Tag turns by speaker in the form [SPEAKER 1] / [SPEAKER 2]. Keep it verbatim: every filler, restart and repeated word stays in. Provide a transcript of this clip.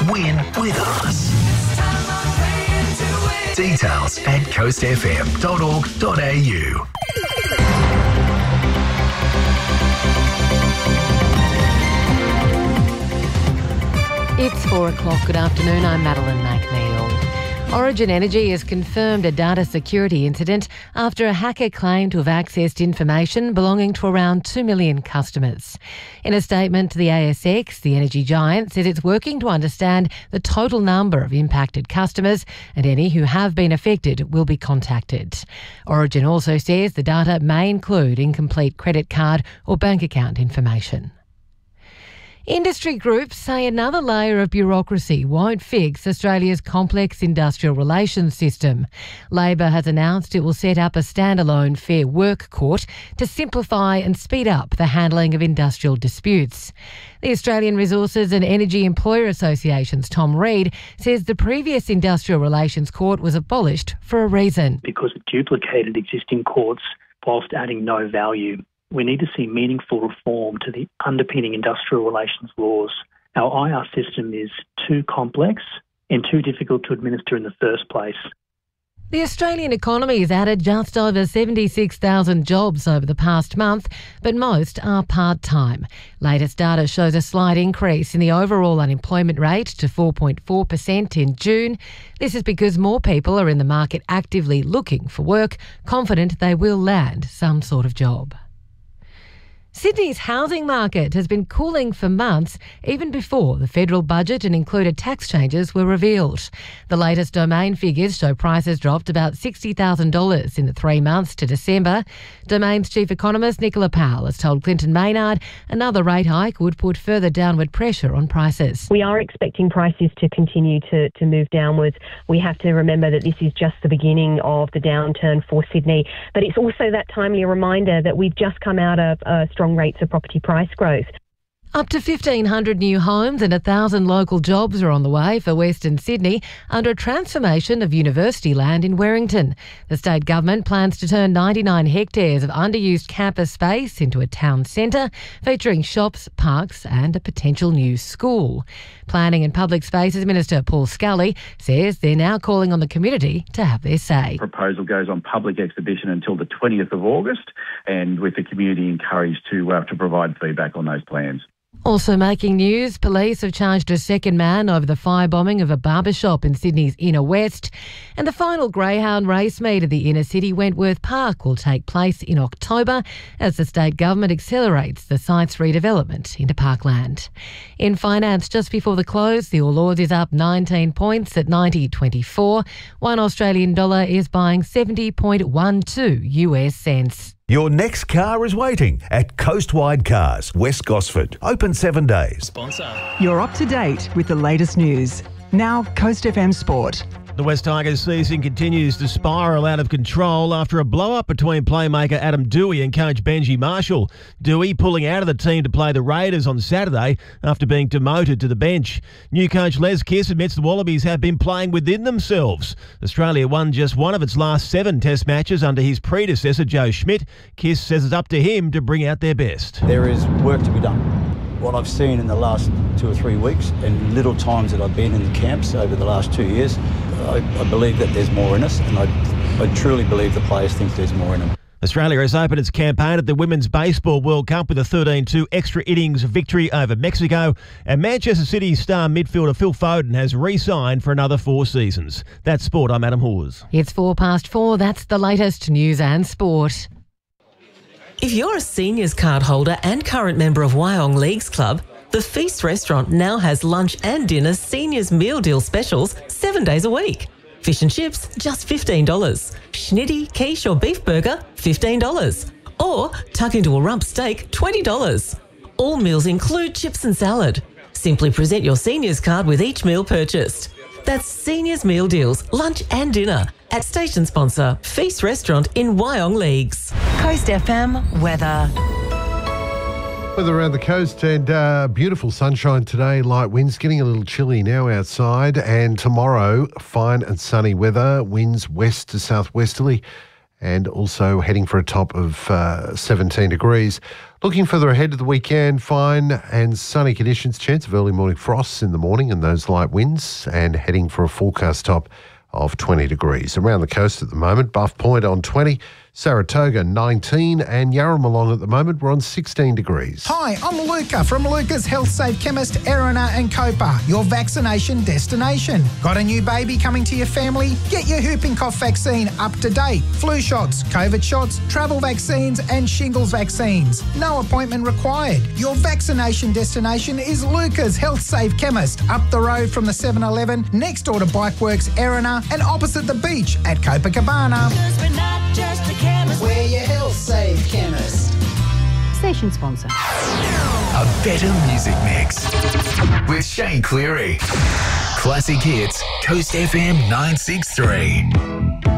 [SPEAKER 1] Win with us. Details at coast f m dot org dot a u.
[SPEAKER 2] It's four o'clock. Good afternoon. I'm Madeline McNeil. Origin Energy has confirmed a data security incident after a hacker claimed to have accessed information belonging to around two million customers. In a statement to the A S X, the energy giant said it's working to understand the total number of impacted customers, and any who have been affected will be contacted. Origin also says the data may include incomplete credit card or bank account information. Industry groups say another layer of bureaucracy won't fix Australia's complex industrial relations system. Labor has announced it will set up a standalone Fair Work Court to simplify and speed up the handling of industrial disputes. The Australian Resources and Energy Employer Association's Tom Reed says the previous Industrial Relations Court was abolished for a reason.
[SPEAKER 3] Because it duplicated existing courts whilst adding no value. We need to see meaningful reform to the underpinning industrial relations laws. Our I R system is too complex and too difficult to administer in the first place.
[SPEAKER 2] The Australian economy has added just over seventy-six thousand jobs over the past month, but most are part-time. Latest data shows a slight increase in the overall unemployment rate to four point four percent in June. This is because more people are in the market actively looking for work, confident they will land some sort of job. Sydney's housing market has been cooling for months, even before the federal budget and included tax changes were revealed. The latest Domain figures show prices dropped about sixty thousand dollars in the three months to December. Domain's chief economist Nicola Powell has told Clinton Maynard another rate hike would put further downward pressure on prices.
[SPEAKER 4] We are expecting prices to continue to, to move downwards. We have to remember that this is just the beginning of the downturn for Sydney, but it's also that timely reminder that we've just come out of a strong rates of property price growth.
[SPEAKER 2] Up to fifteen hundred new homes and one thousand local jobs are on the way for Western Sydney under a transformation of university land in Werrington. The state government plans to turn ninety-nine hectares of underused campus space into a town centre featuring shops, parks and a potential new school. Planning and Public Spaces Minister Paul Scully says they're now calling on the community to have their say.
[SPEAKER 5] The proposal goes on public exhibition until the twentieth of August, and with the community encouraged to, uh, to provide feedback on those plans.
[SPEAKER 2] Also making news, police have charged a second man over the firebombing of a barber shop in Sydney's inner west. And the final greyhound race meet at the inner city Wentworth Park will take place in October as the state government accelerates the site's redevelopment into parkland. In finance, just before the close, the All Ords is up nineteen points at ninety twenty-four. One Australian dollar is buying seventy point one two U S cents.
[SPEAKER 6] Your next car is waiting at Coastwide Cars, West Gosford. Open seven days.
[SPEAKER 7] Sponsor.
[SPEAKER 8] You're up to date with the latest news. Now, Coast F M Sport.
[SPEAKER 7] The West Tigers season continues to spiral out of control after a blow-up between playmaker Adam Dewey and coach Benji Marshall. Dewey pulling out of the team to play the Raiders on Saturday after being demoted to the bench. New coach Les Kiss admits the Wallabies have been playing within themselves. Australia won just one of its last seven test matches under his predecessor Joe Schmidt. Kiss says it's up to him to bring out their best.
[SPEAKER 9] There is work to be done. What I've seen in the last two or three weeks and little times that I've been in the camps over the last two years, I, I believe that there's more in us, and I, I truly believe the players think there's more in them.
[SPEAKER 7] Australia has opened its campaign at the Women's Baseball World Cup with a thirteen two extra innings victory over Mexico, and Manchester City star midfielder Phil Foden has re-signed for another four seasons. That's sport. I'm Adam Hawes.
[SPEAKER 2] It's four past four. That's the latest news and sport.
[SPEAKER 10] If you're a seniors card holder and current member of Wyong Leagues Club, the Feast restaurant now has lunch and dinner seniors meal deal specials seven days a week. Fish and chips, just fifteen dollars. Schnitty, quiche or beef burger, fifteen dollars. Or tuck into a rump steak, twenty dollars. All meals include chips and salad. Simply present your seniors card with each meal purchased. That's Seniors Meal Deals, lunch and dinner at station sponsor Feast Restaurant in Wyong Leagues.
[SPEAKER 8] Coast F M weather.
[SPEAKER 11] Weather around the coast and uh, beautiful sunshine today, light winds, getting a little chilly now outside, and tomorrow fine and sunny weather, winds west to southwesterly and also heading for a top of uh, seventeen degrees. Looking further ahead to the weekend, fine and sunny conditions, chance of early morning frosts in the morning and those light winds, and heading for a forecast top of twenty degrees. Around the coast at the moment, Buff Point on twenty, Saratoga nineteen, and Yarramalong at the moment we're on sixteen degrees.
[SPEAKER 12] Hi, I'm Luca from Luca's Health Safe Chemist, Erina and Copa, your vaccination destination. Got a new baby coming to your family? Get your whooping cough vaccine up to date. Flu shots, COVID shots, travel vaccines and shingles vaccines. No appointment required. Your vaccination destination is Luca's Health Safe Chemist, up the road from the seven eleven, next door to Bikeworks Erina and opposite the beach at Copacabana.
[SPEAKER 13] We're not just a chemist, we're your health safe chemist.
[SPEAKER 14] Station sponsor.
[SPEAKER 1] A better music mix with Shane Cleary. Classic hits, Coast F M nine six three.